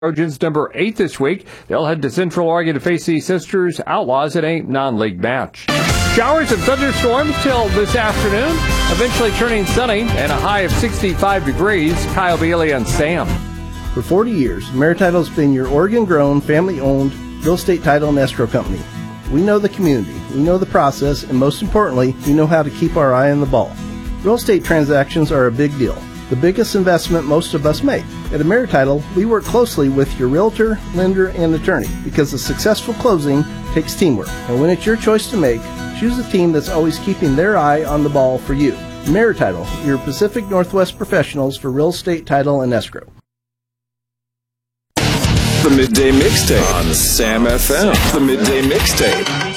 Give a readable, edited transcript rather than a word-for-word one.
Trojans number 8 this week. They'll head to Central Oregon to face the Sisters Outlaws in a non-league match. Showers and thunderstorms till this afternoon, eventually turning sunny and a high of 65 degrees. Kyle Bailey and Sam. For 40 years, AmeriTitle has been your Oregon-grown, family-owned real estate title and escrow company. We know the community, we know the process, and most importantly, we know how to keep our eye on the ball. Real estate transactions are a big deal, the biggest investment most of us make. At AmeriTitle, we work closely with your realtor, lender, and attorney because a successful closing takes teamwork. And when it's your choice to make, choose a team that's always keeping their eye on the ball for you. AmeriTitle, your Pacific Northwest professionals for real estate title and escrow. The Midday Mixtape on Sam FM. The Midday Mixtape.